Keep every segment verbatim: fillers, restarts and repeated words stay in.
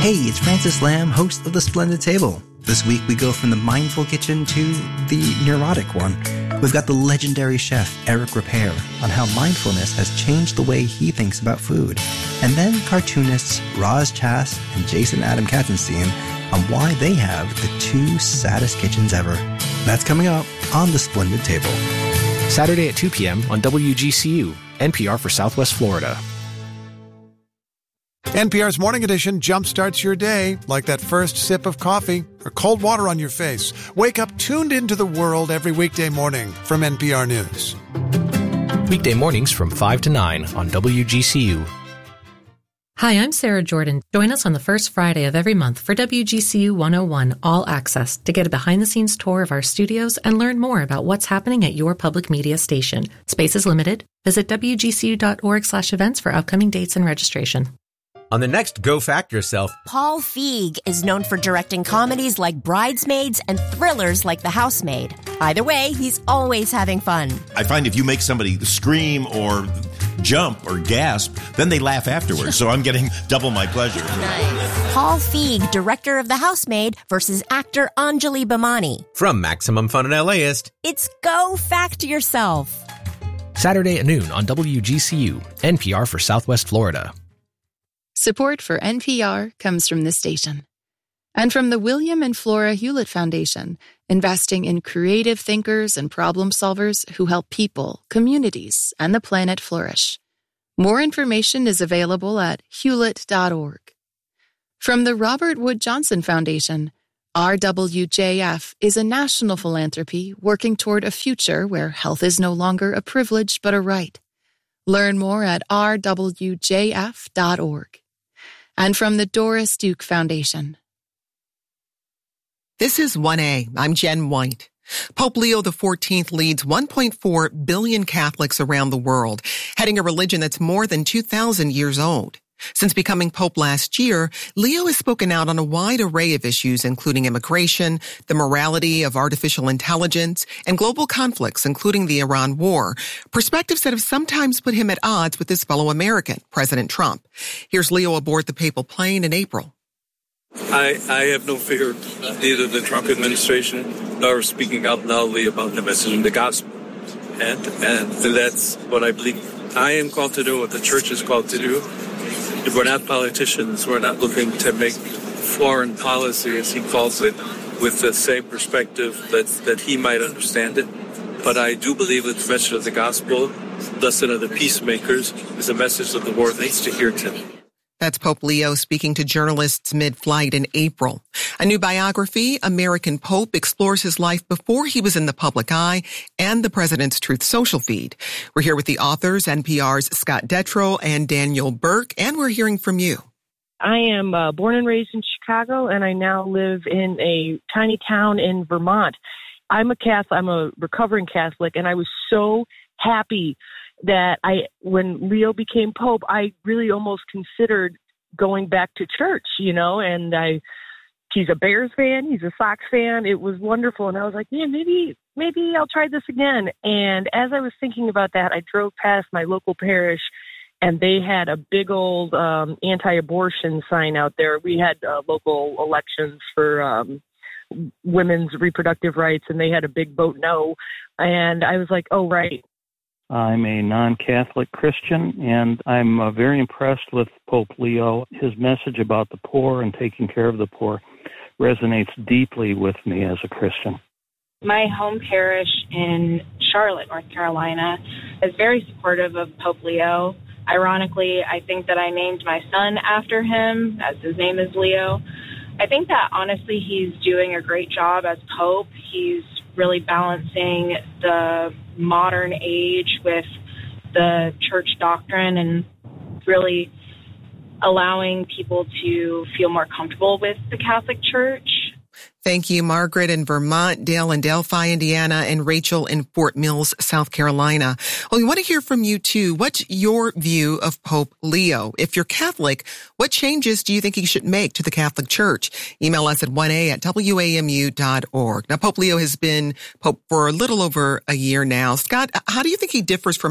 Hey, it's Francis Lamb, host of The Splendid Table. This week we go from the mindful kitchen to the neurotic one. We've got the legendary chef Eric Repair on how mindfulness has changed the way he thinks about food. And then cartoonists Roz Chast and Jason Adam Katzenstein on why they have the two saddest kitchens ever. That's coming up on The Splendid Table. Saturday at two p.m. on W G C U, N P R for Southwest Florida. N P R's Morning Edition jumpstarts your day like that first sip of coffee or cold water on your face. Wake up tuned into the world every weekday morning from N P R News. Weekday mornings from five to nine on W G C U. Hi, I'm Sarah Jordan. Join us on the first Friday of every month for W G C U one oh one All Access to get a behind-the-scenes tour of our studios and learn more about what's happening at your public media station. Space is limited. Visit W G C U dot org slash events for upcoming dates and registration. On the next Go Fact Yourself, Paul Feig is known for directing comedies like Bridesmaids and thrillers like The Housemaid. Either way, he's always having fun. I find if you make somebody scream or jump or gasp, then they laugh afterwards. So I'm getting double my pleasure. Nice. Paul Feig, director of The Housemaid, versus actor Anjali Bhimani. From Maximum Fun and LAist, it's Go Fact Yourself. Saturday at noon on W G C U, N P R for Southwest Florida. Support for N P R comes from this station and from the William and Flora Hewlett Foundation, investing in creative thinkers and problem solvers who help people, communities, and the planet flourish. More information is available at hewlett dot org. From the Robert Wood Johnson Foundation, R W J F is a national philanthropy working toward a future where health is no longer a privilege but a right. Learn more at r w j f dot org. And from the Doris Duke Foundation. This is one A. I'm Jen White. Pope Leo the fourteenth leads one point four billion Catholics around the world, heading a religion that's more than two thousand years old. Since becoming Pope last year, Leo has spoken out on a wide array of issues, including immigration, the morality of artificial intelligence, and global conflicts, including the Iran war, perspectives that have sometimes put him at odds with his fellow American, President Trump. Here's Leo aboard the papal plane in April. I, I have no fear, neither the Trump administration nor speaking out loudly about the message of the gospel. And, and that's what I believe I am called to do, what the church is called to do. We're not politicians. We're not looking to make foreign policy, as he calls it, with the same perspective that, that he might understand it. But I do believe that the message of the gospel, lesson of the peacemakers, is a message that the world needs to hear today. That's Pope Leo speaking to journalists mid-flight in April. A new biography, American Pope, explores his life before he was in the public eye and the President's Truth Social feed. We're here with the authors, N P R's Scott Detrow and Daniel Burke, and we're hearing from you. I am uh, born and raised in Chicago, and I now live in a tiny town in Vermont. I'm a Catholic. I'm a recovering Catholic, and I was so happy that I, when Leo became Pope, I really almost considered going back to church, you know, and I, he's a Bears fan, he's a Sox fan. It was wonderful. And I was like, yeah, maybe, maybe I'll try this again. And as I was thinking about that, I drove past my local parish and they had a big old um, anti-abortion sign out there. We had uh, local elections for um, women's reproductive rights, and they had a big vote no. And I was like, oh, right. I'm a non-Catholic Christian, and I'm uh, very impressed with Pope Leo. His message about the poor and taking care of the poor resonates deeply with me as a Christian. My home parish in Charlotte, North Carolina, is very supportive of Pope Leo. Ironically, I think that I named my son after him, as his name is Leo. I think that, honestly, he's doing a great job as Pope. He's really balancing the modern age with the church doctrine and really allowing people to feel more comfortable with the Catholic Church. Thank you, Margaret in Vermont, Dale in Delphi, Indiana, and Rachel in Fort Mills, South Carolina. Well, we want to hear from you, too. What's your view of Pope Leo? If you're Catholic, what changes do you think he should make to the Catholic Church? Email us at one a at w a m u dot org. Now, Pope Leo has been Pope for a little over a year now. Scott, how do you think he differs from his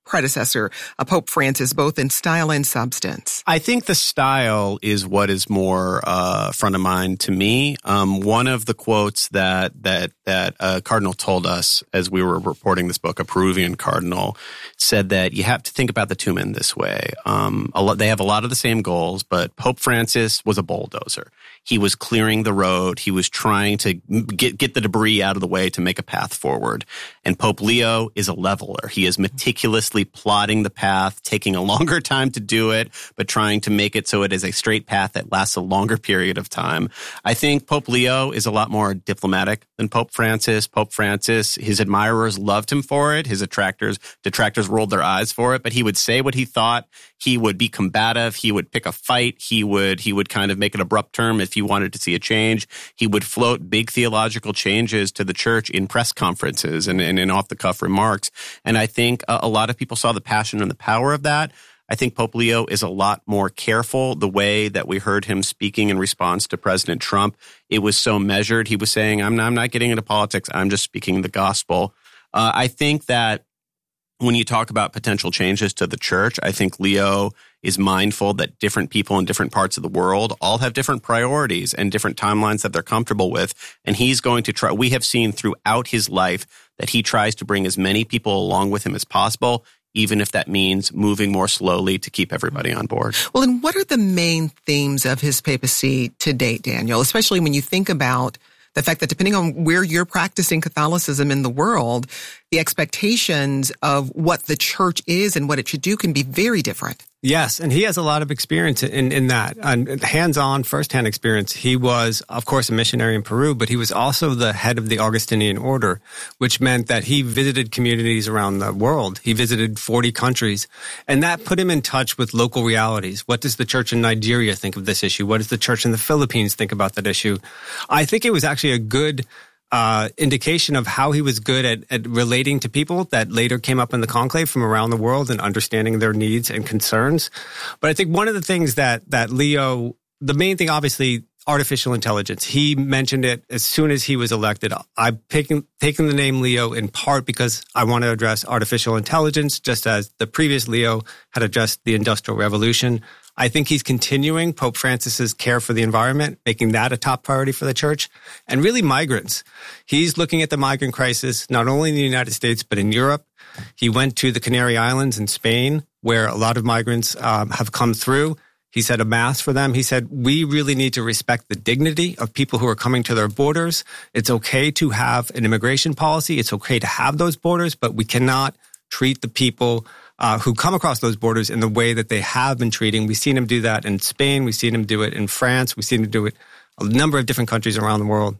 predecessor, uh, Pope Francis, both in style and substance? I think the style is what is more uh, front of mind to me. Um, one of the quotes that that that a cardinal told us as we were reporting this book, a Peruvian cardinal, said that you have to think about the two men this way. Um, a lot, they have a lot of the same goals, but Pope Francis was a bulldozer. He was clearing the road. He was trying to get get the debris out of the way to make a path forward. And Pope Leo is a leveler. He is meticulously plotting the path, taking a longer time to do it, but trying to make it so it is a straight path that lasts a longer period of time. I think Pope Leo is a lot more diplomatic than Pope Francis. Pope Francis, his admirers loved him for it. His attractors, detractors rolled their eyes for it, but he would say what he thought. He would be combative. He would pick a fight. He would, he would kind of make an abrupt turn if he wanted to see a change. He would float big theological changes to the church in press conferences and, and in off-the-cuff remarks. And I think a, a lot of people saw the passion and the power of that. I think Pope Leo is a lot more careful. The way that we heard him speaking in response to President Trump, it was so measured. He was saying, I'm not, I'm not getting into politics. I'm just speaking the gospel. Uh, I think that when you talk about potential changes to the church, I think Leo is mindful that different people in different parts of the world all have different priorities and different timelines that they're comfortable with. And he's going to try, we have seen throughout his life that he tries to bring as many people along with him as possible, even if that means moving more slowly to keep everybody on board. Well, and what are the main themes of his papacy to date, Daniel, especially when you think about the fact that depending on where you're practicing Catholicism in the world, the expectations of what the church is and what it should do can be very different. Yes, and he has a lot of experience in, in that, and hands-on, first-hand experience. He was, of course, a missionary in Peru, but he was also the head of the Augustinian order, which meant that he visited communities around the world. He visited forty countries, and that put him in touch with local realities. What does the church in Nigeria think of this issue? What does the church in the Philippines think about that issue? I think it was actually a good Uh, indication of how he was good at, at relating to people that later came up in the conclave from around the world and understanding their needs and concerns. But I think one of the things that that Leo, the main thing, obviously, artificial intelligence. He mentioned it as soon as he was elected. I'm picking, taking the name Leo in part because I want to address artificial intelligence, just as the previous Leo had addressed the Industrial Revolution. I think he's continuing Pope Francis's care for the environment, making that a top priority for the church, and really migrants. He's looking at the migrant crisis, not only in the United States, but in Europe. He went to the Canary Islands in Spain, where a lot of migrants um, have come through. He said a mass for them. He said, we really need to respect the dignity of people who are coming to their borders. It's okay to have an immigration policy. It's okay to have those borders, but we cannot treat the people Uh, who come across those borders in the way that they have been treating. We've seen him do that in Spain. We've seen him do it in France. We've seen him do it a number of different countries around the world.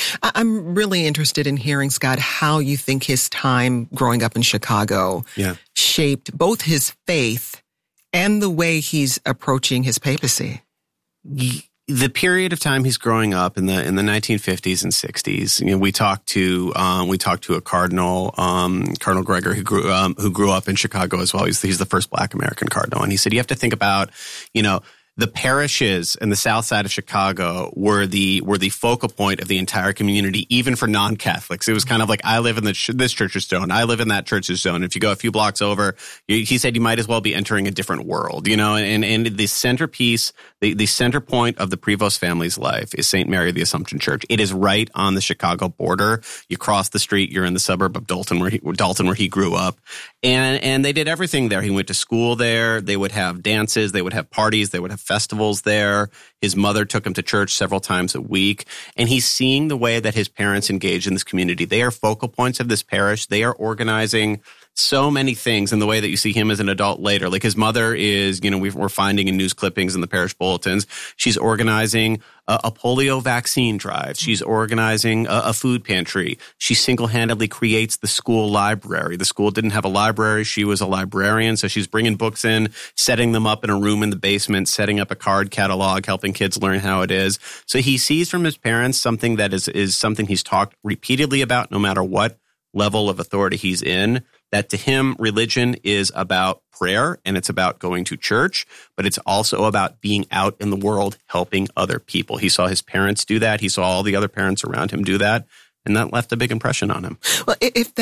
I'm really interested in hearing, Scott, how you think his time growing up in Chicago yeah. shaped both his faith and the way he's approaching his papacy. The period of time he's growing up in the in the nineteen fifties and sixties, you know, we talked to um, we talked to a cardinal, um, Cardinal Gregor, who grew um, who grew up in Chicago as well. He's, he's the first Black American cardinal, and he said you have to think about, you know, the parishes in the south side of Chicago were the were the focal point of the entire community, even for non-Catholics. It was kind of like, I live in the ch- this church's zone. I live in that church's zone. If you go a few blocks over, you, he said you might as well be entering a different world, you know. And and the centerpiece, the, the center point of the Prevost family's life is Saint Mary of the Assumption Church. It is right on the Chicago border. You cross the street, you're in the suburb of Dalton, where he, Dalton, where he grew up. And and they did everything there. He went to school there. They would have dances. They would have parties. They would have festivals there. His mother took him to church several times a week. And he's seeing the way that his parents engage in this community. They are focal points of this parish. They are organizing so many things in the way that you see him as an adult later. Like his mother is, you know, we're finding in news clippings in the parish bulletins, she's organizing a, a polio vaccine drive. She's organizing a, a food pantry. She single-handedly creates the school library. The school didn't have a library. She was a librarian. So she's bringing books in, setting them up in a room in the basement, setting up a card catalog, helping kids learn how it is. So he sees from his parents something that is, is something he's talked repeatedly about no matter what level of authority he's in, that to him, religion is about prayer and it's about going to church, but it's also about being out in the world helping other people. He saw his parents do that. He saw all the other parents around him do that. And that left a big impression on him. Well, if that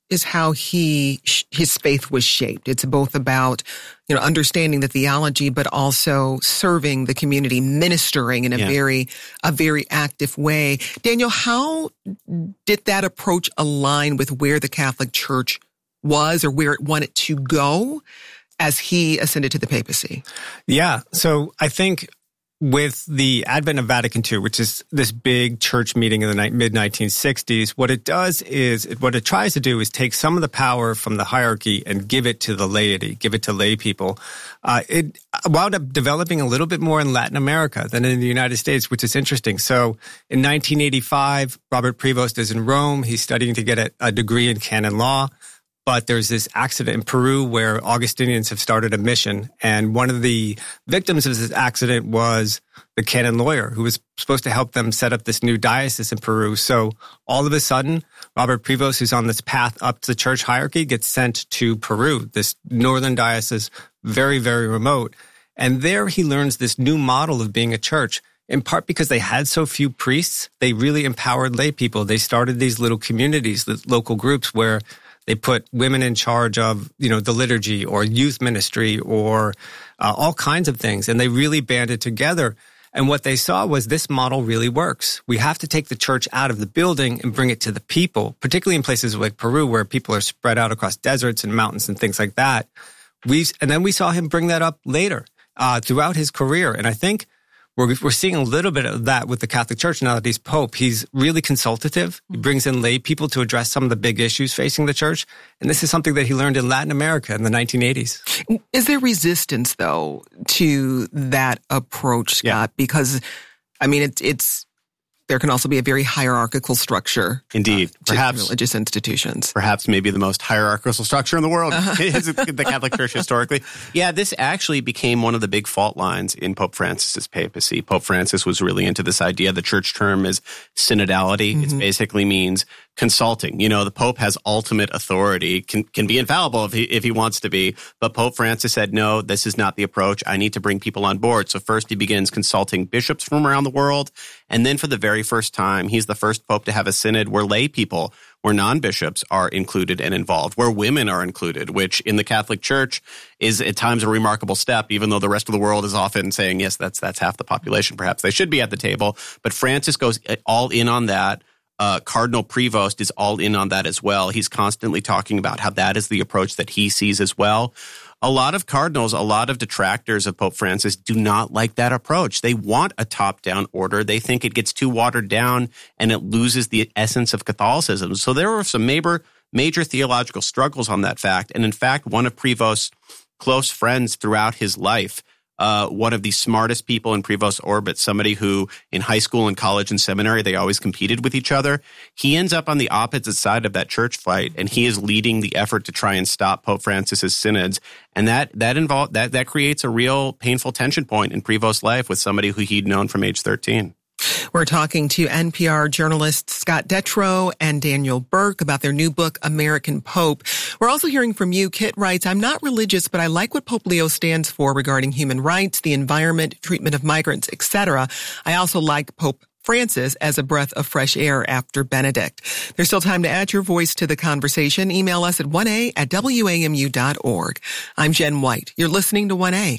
is how he his faith was shaped. It's both about, you know, understanding the theology, but also serving the community, ministering in a yeah. very a very active way. Daniel, how did that approach align with where the Catholic Church was or where it wanted to go as he ascended to the papacy? Yeah. So I think with the advent of Vatican Two, which is this big church meeting in the mid nineteen sixties, what it does is, what it tries to do is take some of the power from the hierarchy and give it to the laity, give it to lay people. Uh, it wound up developing a little bit more in Latin America than in the United States, which is interesting. So in nineteen eighty-five, Robert Prevost is in Rome. He's studying to get a, a degree in canon law. But there's this accident in Peru where Augustinians have started a mission. And one of the victims of this accident was the canon lawyer who was supposed to help them set up this new diocese in Peru. So all of a sudden, Robert Prevost, who's on this path up to the church hierarchy, gets sent to Peru, this northern diocese, very, very remote. And there he learns this new model of being a church. In part because they had so few priests, they really empowered lay people. They started these little communities, the local groups where they put women in charge of, you know, the liturgy or youth ministry or uh, all kinds of things. And they really banded together. And what they saw was this model really works. We have to take the church out of the building and bring it to the people, particularly in places like Peru where people are spread out across deserts and mountains and things like that. We And then we saw him bring that up later uh, throughout his career. And I think We're, we're seeing a little bit of that with the Catholic Church now that he's Pope. He's really consultative. He brings in lay people to address some of the big issues facing the church. And this is something that he learned in Latin America in the nineteen eighties. Is there resistance, though, to that approach, Scott? Yeah. Because, I mean, it, it's there can also be a very hierarchical structure. Indeed. Uh, perhaps religious institutions. Perhaps maybe the most hierarchical structure in the world uh-huh. is the Catholic Church historically. Yeah, this actually became one of the big fault lines in Pope Francis's papacy. Pope Francis was really into this idea. The church term is synodality. Mm-hmm. It basically means consulting. You know, the Pope has ultimate authority, can can be infallible if he, if he wants to be. But Pope Francis said, no, this is not the approach. I need to bring people on board. So first he begins consulting bishops from around the world. And then for the very first time, he's the first Pope to have a synod where lay people, where non-bishops are included and involved, where women are included, which in the Catholic Church is at times a remarkable step, even though the rest of the world is often saying, yes, that's that's half the population. Perhaps they should be at the table. But Francis goes all in on that. Uh, Cardinal Prevost is all in on that as well. He's constantly talking about how that is the approach that he sees as well. A lot of cardinals, a lot of detractors of Pope Francis do not like that approach. They want a top-down order. They think it gets too watered down and it loses the essence of Catholicism. So there were some major, major theological struggles on that fact. And in fact, one of Prevost's close friends throughout his life, Uh, one of the smartest people in Prevost's orbit, somebody who in high school and college and seminary, they always competed with each other. He ends up on the opposite side of that church fight, and he is leading the effort to try and stop Pope Francis's synods. And that that involve, that that creates a real painful tension point in Prevost's life with somebody who he'd known from age thirteen. We're talking to N P R journalists Scott Detrow and Daniel Burke about their new book, American Pope. We're also hearing from you. Kit writes, I'm not religious, but I like what Pope Leo stands for regarding human rights, the environment, treatment of migrants, et cetera. I also like Pope Francis as a breath of fresh air after Benedict. There's still time to add your voice to the conversation. Email us at one a at W A M U dot org. I'm Jen White. You're listening to one A.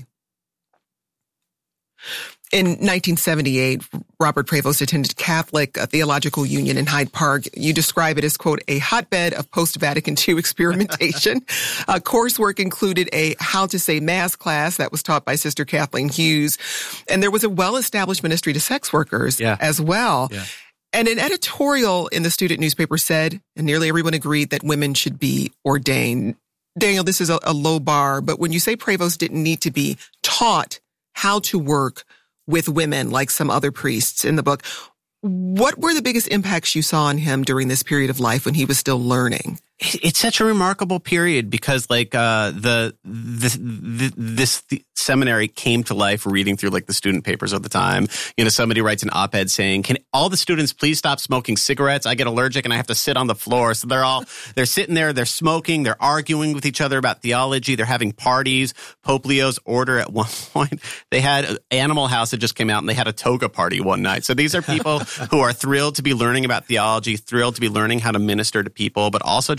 In nineteen seventy-eight, Robert Prevost attended Catholic Theological Union in Hyde Park. You describe it as, quote, a hotbed of post-Vatican Two experimentation. uh, coursework included a How to Say Mass class that was taught by Sister Kathleen Hughes. And there was a well-established ministry to sex workers yeah. as well. Yeah. And an editorial in the student newspaper said, and nearly everyone agreed, that women should be ordained. Daniel, this is a, a low bar, but when you say Prevost didn't need to be taught how to work with women like some other priests in the book, what were the biggest impacts you saw on him during this period of life when he was still learning? It's such a remarkable period because, like, uh, the, the, the this the seminary came to life reading through like the student papers of the time. You know, somebody writes an op-ed saying, "Can all the students please stop smoking cigarettes? I get allergic and I have to sit on the floor." So they're all they're sitting there, they're smoking, they're arguing with each other about theology, they're having parties. Pope Leo's order at one point, they had Animal House that just came out and they had a toga party one night. So these are people who are thrilled to be learning about theology, thrilled to be learning how to minister to people, but also just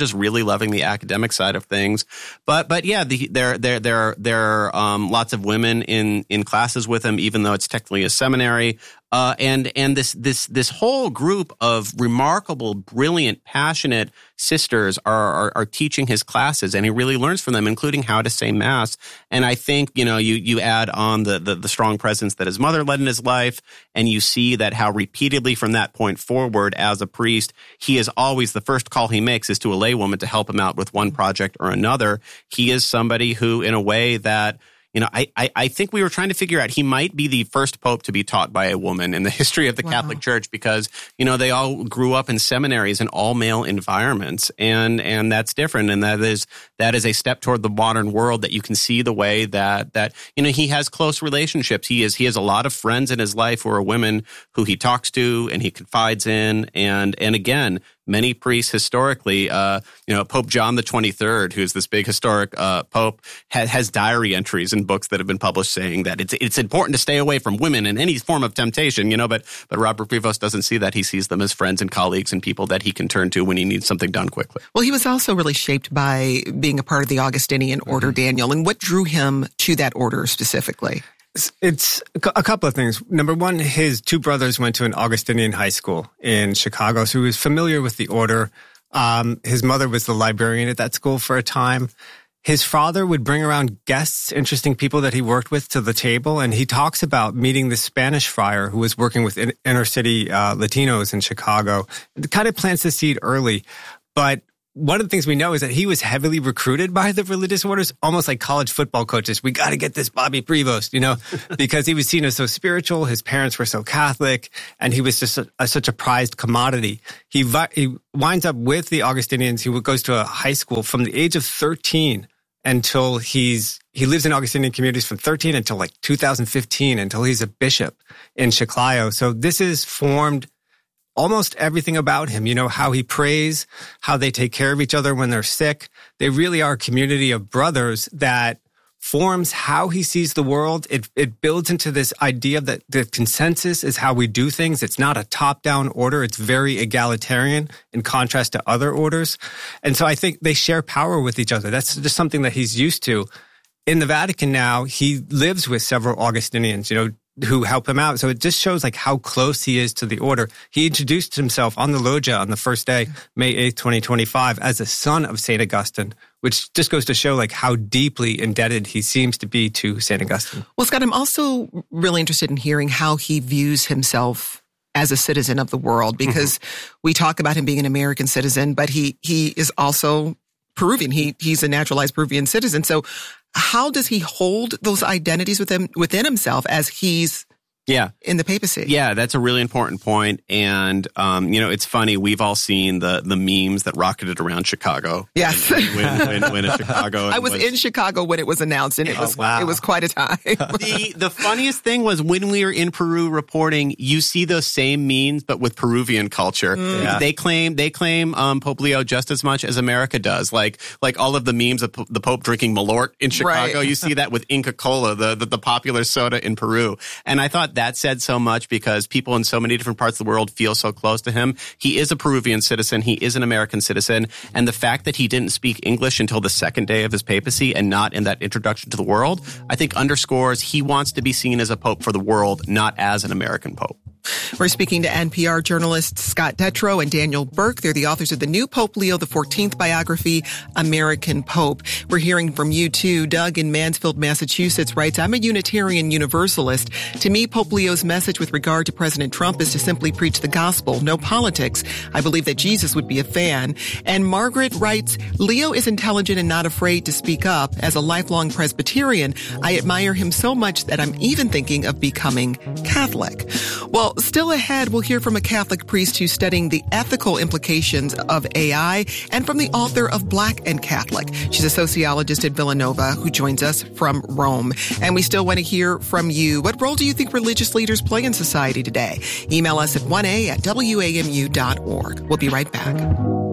just really loving the academic side of things. But but yeah, the, there there there there are um, lots of women in in classes with him, even though it's technically a seminary. Uh, and and this this this whole group of remarkable, brilliant, passionate sisters are, are are teaching his classes, and he really learns from them, including how to say mass. And I think you know you you add on the the, the strong presence that his mother led in his life, and you see that how repeatedly from that point forward, as a priest, he is always the first call he makes is to a laywoman to help him out with one project or another. He is somebody who, in a way that. You know, I, I I think we were trying to figure out he might be the first pope to be taught by a woman in the history of the wow. Catholic Church because, you know, they all grew up in seminaries and all male environments. And and that's different. And that is that is a step toward the modern world that you can see the way that that, you know, he has close relationships. He is he has a lot of friends in his life who are women who he talks to and he confides in. And and again, many priests historically, uh, you know, Pope John the twenty-third, who's this big historic uh, pope, ha- has diary entries in books that have been published saying that it's it's important to stay away from women in any form of temptation, you know, but but Robert Prevost doesn't see that. He sees them as friends and colleagues and people that he can turn to when he needs something done quickly. Well, he was also really shaped by being a part of the Augustinian order, mm-hmm. Daniel. And what drew him to that order specifically? It's a couple of things. Number one, his two brothers went to an Augustinian high school in Chicago, so he was familiar with the order. Um, his mother was the librarian at that school for a time. His father would bring around guests, interesting people that he worked with to the table, and he talks about meeting the Spanish friar who was working with inner city uh, Latinos in Chicago. It kind of plants the seed early, but one of the things we know is that he was heavily recruited by the religious orders, almost like college football coaches. We got to get this Bobby Prevost, you know, because he was seen as so spiritual. His parents were so Catholic, and he was just a, a, such a prized commodity. He, vi- he winds up with the Augustinians. He goes to a high school from the age of thirteen until he's he lives in Augustinian communities from thirteen until like two thousand fifteen, until he's a bishop in Chiclayo. So this is formed almost everything about him, you know, how he prays, how they take care of each other when they're sick. They really are a community of brothers that forms how he sees the world. It it builds into this idea that the consensus is how we do things. It's not a top-down order. It's very egalitarian in contrast to other orders. And so I think they share power with each other. That's just something that he's used to. In the Vatican now, he lives with several Augustinians, you know, who help him out. So it just shows like how close he is to the order. He introduced himself on the loggia on the first day, May eighth, twenty twenty-five, as a son of Saint Augustine, which just goes to show like how deeply indebted he seems to be to Saint Augustine. Well, Scott, I'm also really interested in hearing how he views himself as a citizen of the world, because mm-hmm. we talk about him being an American citizen, but he he is also Peruvian. He he's a naturalized Peruvian citizen. So how does he hold those identities within within himself as he's yeah. in the papacy? Yeah, that's a really important point. And, um, you know, it's funny. We've all seen the the memes that rocketed around Chicago. Yes. When, when, when, when in Chicago. I was, was in Chicago when it was announced, and it was, oh, wow. it was quite a time. the, the funniest thing was when we were in Peru reporting, you see those same memes, but with Peruvian culture. Mm. Yeah. They claim they claim um, Pope Leo just as much as America does. Like like all of the memes of the Pope drinking Malort in Chicago, right. You see that with Inca Cola, the, the, the popular soda in Peru. And I thought that said so much because people in so many different parts of the world feel so close to him. He is a Peruvian citizen. He is an American citizen. And the fact that he didn't speak English until the second day of his papacy and not in that introduction to the world, I think underscores he wants to be seen as a pope for the world, not as an American pope. We're speaking to N P R journalists Scott Detrow and Daniel Burke. They're the authors of the new Pope Leo the fourteenth biography, American Pope. We're hearing from you, too. Doug in Mansfield, Massachusetts writes, I'm a Unitarian Universalist. To me, Pope Leo's message with regard to President Trump is to simply preach the gospel, no politics. I believe that Jesus would be a fan. And Margaret writes, Leo is intelligent and not afraid to speak up. As a lifelong Presbyterian, I admire him so much that I'm even thinking of becoming Catholic. Well, still ahead, we'll hear from a Catholic priest who's studying the ethical implications of A I, and from the author of Black and Catholic. She's a sociologist at Villanova who joins us from Rome. And we still want to hear from you. What role do you think religious leaders play in society today? Email us at one a at w a m u dot org. We'll be right back.